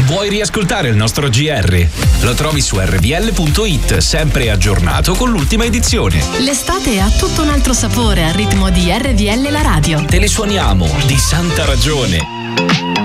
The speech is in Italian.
Vuoi riascoltare il nostro GR? Lo trovi su rvl.it, sempre aggiornato con l'ultima edizione. L'estate ha tutto un altro sapore al ritmo di RVL la radio. Te le suoniamo di santa ragione.